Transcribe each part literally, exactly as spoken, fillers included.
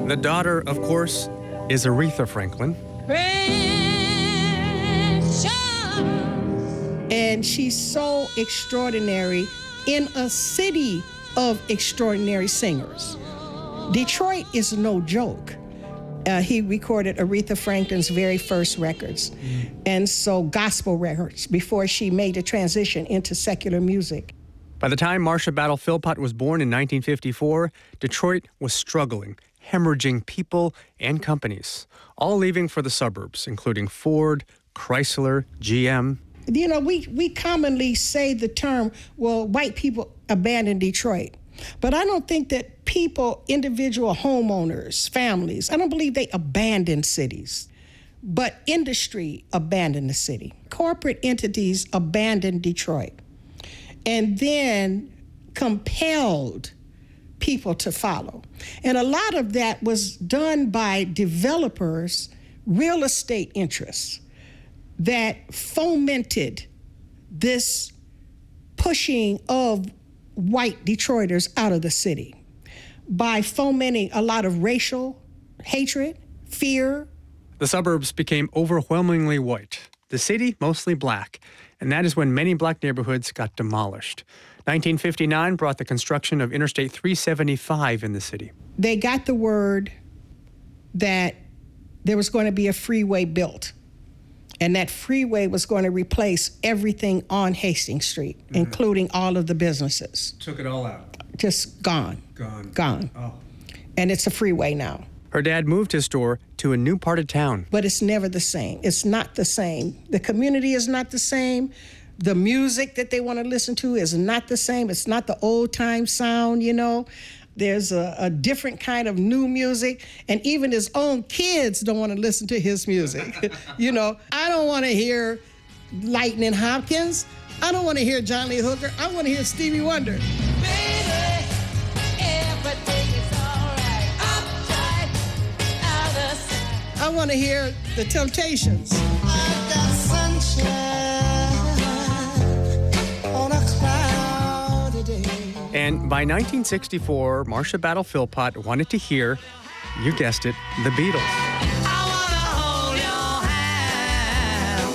The daughter, of course, is Aretha Franklin. And she's so extraordinary in a city of extraordinary singers. Detroit is no joke. Uh, he recorded Aretha Franklin's very first records, mm. and so gospel records, before she made the transition into secular music. By the time Marcia Battle Philpott was born in nineteen fifty-four, Detroit was struggling, hemorrhaging people and companies, all leaving for the suburbs, including Ford, Chrysler, G M. You know, we, we commonly say the term, well, white people abandoned Detroit. But I don't think that people, individual homeowners, families, I don't believe they abandoned cities. But industry abandoned the city. Corporate entities abandoned Detroit. And then compelled people to follow. And a lot of that was done by developers, real estate interests, that fomented this pushing of white Detroiters out of the city by fomenting a lot of racial hatred, fear. The suburbs became overwhelmingly white, the city mostly black, and that is when many black neighborhoods got demolished. nineteen fifty-nine brought the construction of Interstate three seventy-five in the city. They got the word that there was going to be a freeway built, and that freeway was going to replace everything on Hastings Street, mm-hmm. including all of the businesses. Took it all out. Just gone. Gone. Gone. Oh. And it's a freeway now. Her dad moved his store to a new part of town. But it's never the same. It's not the same. The community is not the same. The music that they want to listen to is not the same. It's not the old-time sound, you know. There's a, a different kind of new music, and even his own kids don't want to listen to his music. You know, I don't want to hear Lightning Hopkins. I don't want to hear John Lee Hooker. I want to hear Stevie Wonder. Baby, everything is all right. Uptight, out of sight. I want to hear The Temptations. I've got sunshine on a cloudy day. And by nineteen sixty-four, Marcia Battle Philpott wanted to hear, you guessed it, the Beatles. I wanna hold your hand.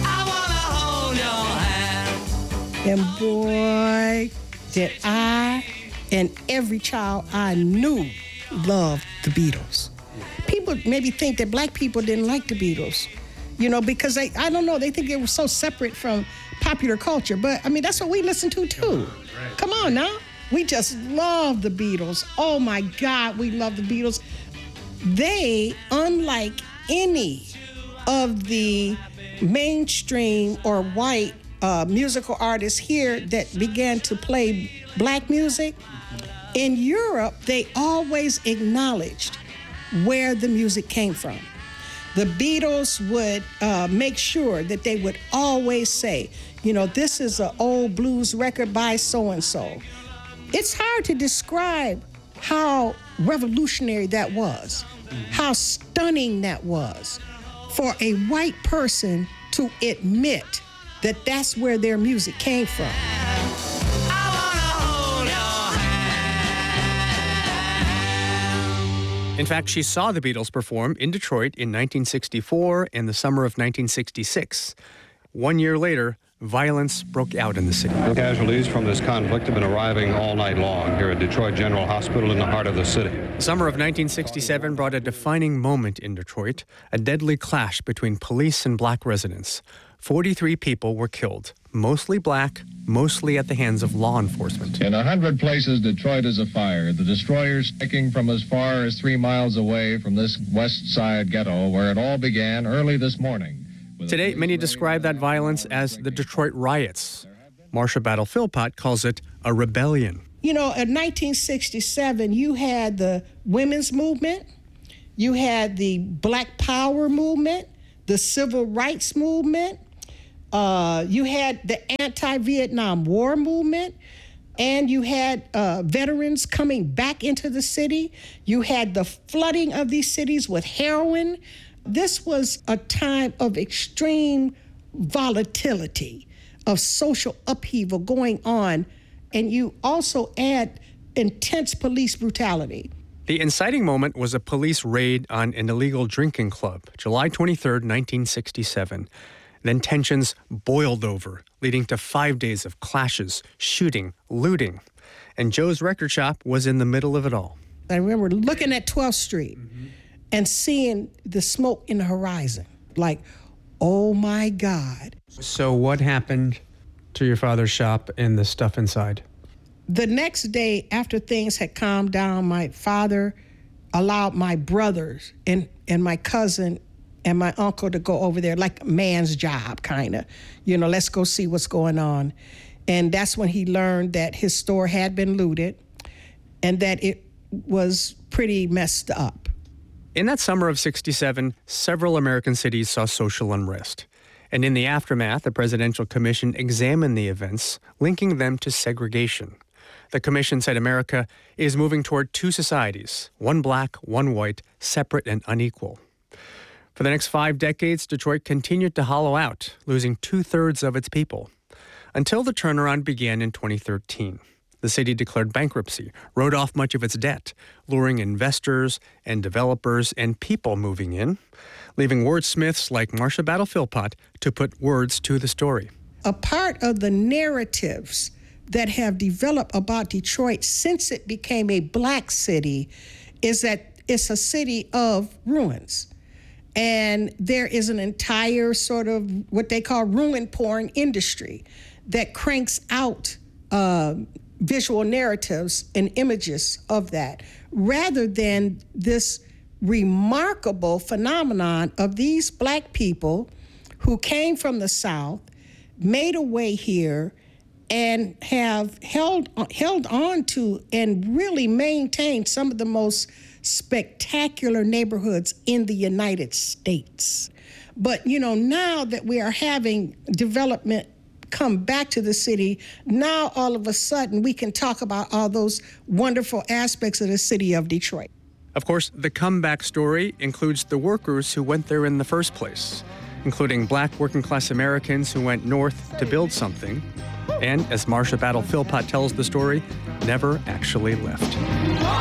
I wanna hold your hand. And boy, did I and every child I knew loved the Beatles. People maybe think that black people didn't like the Beatles, you know, because they, I don't know, they think they were so separate from popular culture. But, I mean, that's what we listen to, too. Right. Come on now. We just love the Beatles. Oh, my God, we love the Beatles. They, unlike any of the mainstream or white uh, musical artists here that began to play black music, in Europe, they always acknowledged where the music came from. The Beatles would uh, make sure that they would always say, you know, this is an old blues record by so-and-so. It's hard to describe how revolutionary that was, how stunning that was for a white person to admit that that's where their music came from. In fact, she saw the Beatles perform in Detroit in nineteen sixty-four and the summer of nineteen sixty-six. One year later, violence broke out in the city. Casualties from this conflict have been arriving all night long here at Detroit General Hospital in the heart of the city. The summer of nineteen sixty-seven brought a defining moment in Detroit, a deadly clash between police and black residents. forty-three people were killed, mostly black, mostly at the hands of law enforcement. In a hundred places, Detroit is afire. The destroyers striking from as far as three miles away from this west side ghetto where it all began early this morning. Today, many describe that violence as the Detroit riots. Marcia Battle Philpott calls it a rebellion. You know, in nineteen sixty-seven, you had the women's movement, you had the Black Power movement, the Civil Rights movement, uh, you had the anti-Vietnam War movement, and you had uh, veterans coming back into the city. You had the flooding of these cities with heroin. This was a time of extreme volatility, of social upheaval going on, and you also add intense police brutality. The inciting moment was a police raid on an illegal drinking club, July twenty-third, nineteen sixty-seven. Then tensions boiled over, leading to five days of clashes, shooting, looting. And Joe's record shop was in the middle of it all. I remember looking at twelfth Street mm-hmm. and seeing the smoke in the horizon. Like, oh my God. So what happened to your father's shop and the stuff inside? The next day, after things had calmed down, my father allowed my brothers and, and my cousin and my uncle to go over there, like a man's job, kind of. You know, let's go see what's going on. And that's when he learned that his store had been looted and that it was pretty messed up. In that summer of sixty-seven, several American cities saw social unrest. And in the aftermath, the Presidential Commission examined the events, linking them to segregation. The commission said America is moving toward two societies, one black, one white, separate and unequal. For the next five decades, Detroit continued to hollow out, losing two-thirds of its people, until the turnaround began in twenty thirteen. The city declared bankruptcy, wrote off much of its debt, luring investors and developers and people moving in, leaving wordsmiths like Marcia Battle Philpott to put words to the story. A part of the narratives that have developed about Detroit since it became a black city is that it's a city of ruins. And there is an entire sort of what they call ruin porn industry that cranks out uh, visual narratives and images of that, rather than this remarkable phenomenon of these black people who came from the South, made a way here, and have held held on to and really maintained some of the most spectacular neighborhoods in the United States. But, you know, now that we are having development come back to the city, now all of a sudden we can talk about all those wonderful aspects of the city of Detroit. Of course, the comeback story includes the workers who went there in the first place, including black working-class Americans who went north to build something, and, as Marcia Battle Philpott tells the story, never actually left.